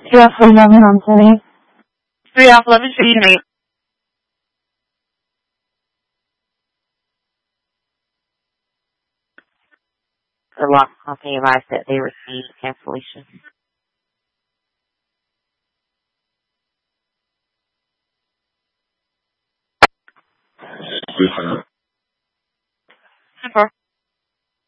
Yeah, 11 on 20. 3 off 11, 58. The lock company advised that they received cancellation. Listen.